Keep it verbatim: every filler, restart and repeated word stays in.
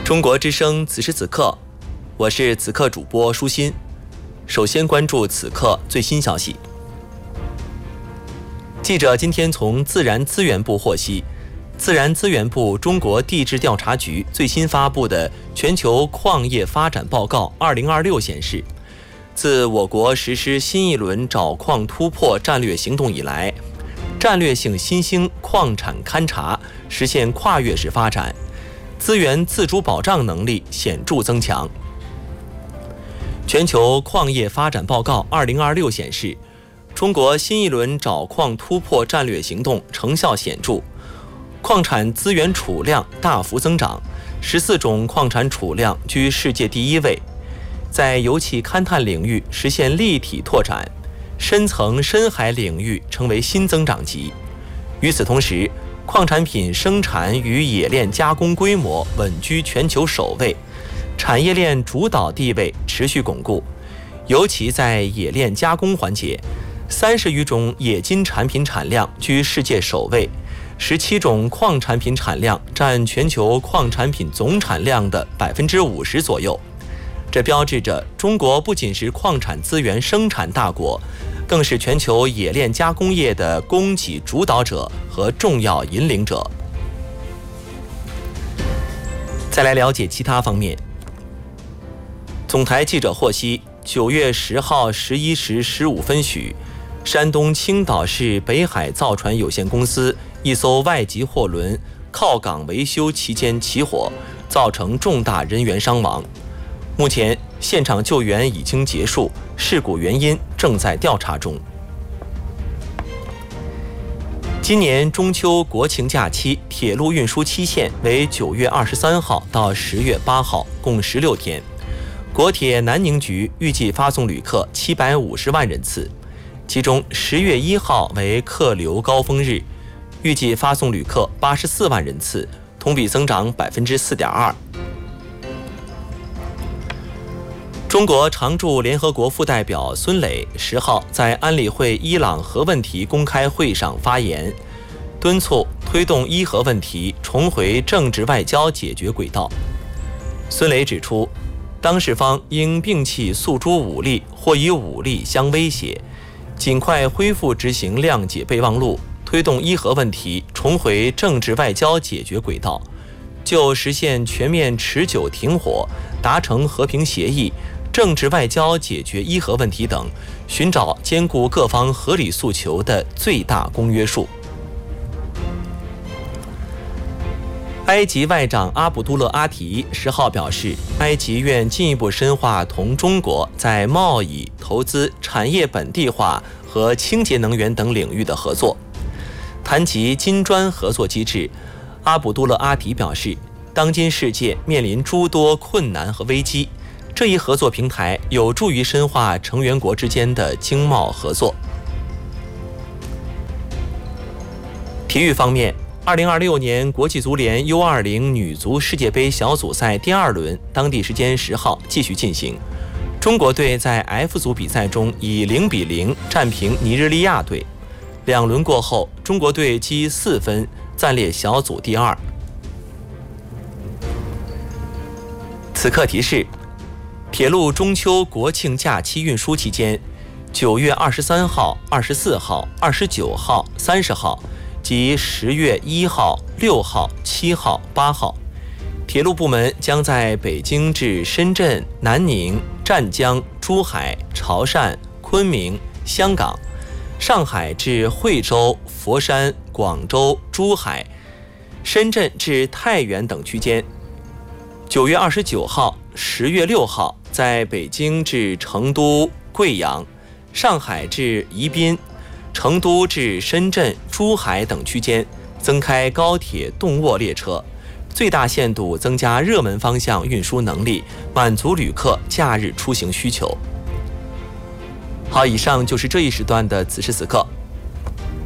中国之声此时此刻，我是此刻主播舒心。首先关注此刻最新消息。记者今天从自然资源部获悉，自然资源部中国地质调查局最新发布的全球矿业发展报告二零二六显示，自我国实施新一轮找矿突破战略行动以来，战略性新兴矿产勘察实现跨越式发展，资源自主保障能力显著增强。全球矿业发展报告二零二六显示，中国新一轮找矿突破战略行动成效显著，矿产资源储量大幅增长，十四种矿产储量居世界第一位，在油气勘探领域实现立体拓展，深层深海领域成为新增长极。与此同时，矿产品生产与冶炼加工规模稳居全球首位，产业链主导地位持续巩固。尤其在冶炼加工环节，三十余种冶金产品产量居世界首位，十七种矿产品产量占全球矿产品总产量的百分之五十左右。这标志着中国不仅是矿产资源生产大国，更是全球冶炼加工业的供给主导者和重要引领者。再来了解其他方面。总台记者获悉，九月十号十一时十五分许，山东青岛市北海造船有限公司一艘外籍货轮靠港维修期间起火，造成重大人员伤亡。目前现场救援已经结束，事故原因正在调查中。今年中秋国庆假期铁路运输期限为九月二十三号到十月八号，共十六天。国铁南宁局预计发送旅客七百五十万人次，其中十月一号为客流高峰日，预计发送旅客八十四万人次，同比增长百分之四点二。中国常驻联合国副代表孙磊十号在安理会伊朗核问题公开会上发言，敦促推动伊核问题重回政治外交解决轨道。孙磊指出，当事方应摒弃诉诸武力或以武力相威胁，尽快恢复执行谅解备忘录，推动伊核问题重回政治外交解决轨道，就实现全面持久停火、达成和平协议、政治外交解决伊核问题等，寻找兼顾各方合理诉求的最大公约数。埃及外长阿卜杜勒阿提十号表示，埃及愿进一步深化同中国在贸易、投资、产业本地化和清洁能源等领域的合作。谈及金砖合作机制，阿卜杜勒阿提表示，当今世界面临诸多困难和危机，这一合作平台有助于深化成员国之间的经贸合作。体育方面，二零二六年国际足联 U 二十 女足世界杯小组赛第二轮当地时间十号继续进行，中国队在 F 组比赛中以零比零战平尼日利亚队，两轮过后，中国队积四分，暂列小组第二。此刻提示，铁路中秋国庆假期运输期间，九月二十三号、二十四号、二十九号、三十号及十月一号、六号、七号、八号，铁路部门将在北京至深圳、南宁、湛江、珠海、潮汕、昆明、香港、上海至惠州、佛山、广州、珠海、深圳至太原等区间。九月二十九号、十月六号在北京至成都、贵阳、上海至宜宾、成都至深圳、珠海等区间增开高铁动卧列车，最大限度增加热门方向运输能力，满足旅客假日出行需求。好，以上就是这一时段的此时此刻。